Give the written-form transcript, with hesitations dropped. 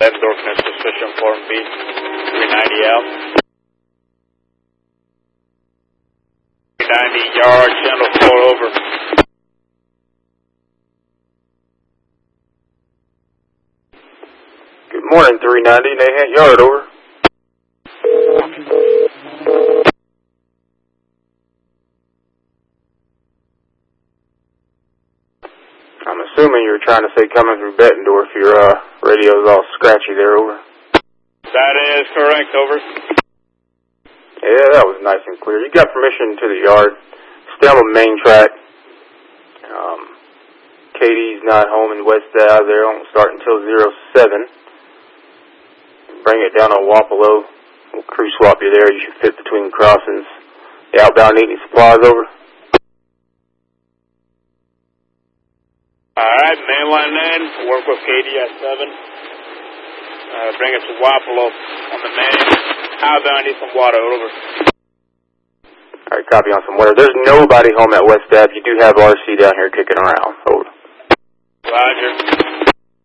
Bettendorf in position form B, 390 out. 390 yard, channel 4 over. Good morning, 390, Nahant Yard, over. I'm assuming you're trying to say coming through Bettendorf. Your radio's all scratchy there, over. That is correct, over. Yeah, that was nice and clear. You got permission to the yard. Stay on the main track. Katie's not home in West Ave. They don't start until 07. Bring it down on Wapello. We'll crew swap you there. You should fit between crossings. The outbound need any supplies, over? Alright, mainline 9, work with Katie at 7. Bring it to Wapello on the main. Outbound, need some water, over. Alright, copy on some water. There's nobody home at West Ave. You do have RC down here kicking around, over. Roger.